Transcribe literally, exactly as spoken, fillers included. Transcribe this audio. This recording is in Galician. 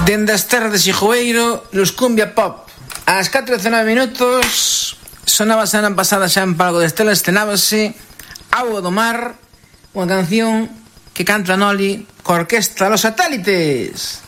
Dende as terras de Xixoeiro, Los Cumbia Pop. Ás catro e dezanove minutos sonaba a semana pasada xa en Palco de Estela, estrenábase Auga do Mar, unha canción que canta Noli coa orquesta Los Satélites.